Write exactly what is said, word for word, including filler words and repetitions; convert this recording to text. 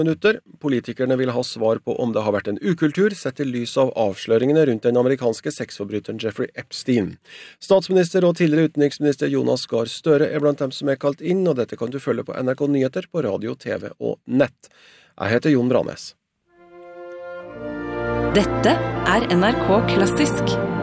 minutter. Politikerne vil ha svar på om det har vært en ukultur, sett i lys av avsløringene rundt den amerikanske sexforbryteren Jeffrey Epstein. Statsminister og tidligere utenriksminister Jonas Gahr Støre er blant dem som er kalt inn, og dette kan du følge på N R K Nyheter på radio, T V og nett. Jeg heter Jon Branes. Dette er N R K Klassisk.